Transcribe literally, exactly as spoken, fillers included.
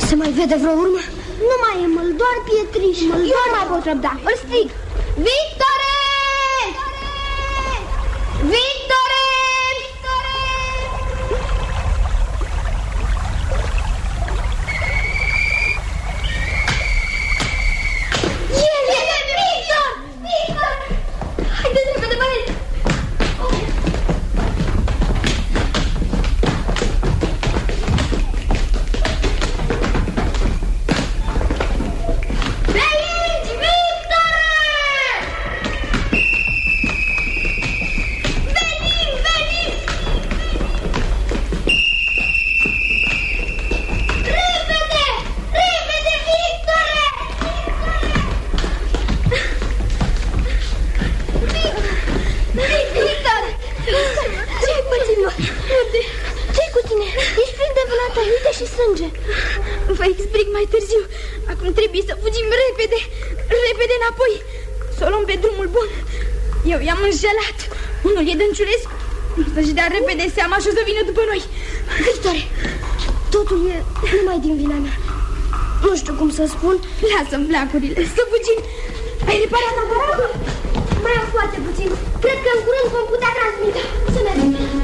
Se mai vede vreo urmă? Nu mai e măl, doar pietriș. Eu nu mai pot răbda. Îl strig. Victore! Victore! El e Victor! Victor! Haideți repede, băieți! Vă explic mai târziu. Acum trebuie să fugim repede, repede înapoi, să o luăm pe drumul bun. Eu i-am înșelat. Unul e Dănciulescu. Să-și dea repede seama și o să vină după noi. Victor, totul e numai din vina mea. Nu știu cum să spun. Lasă-mi flacurile, să fugim. Ai reparat aparatul? Mai am foarte puțin. Cred că în curând vom putea transmite. Să mergem.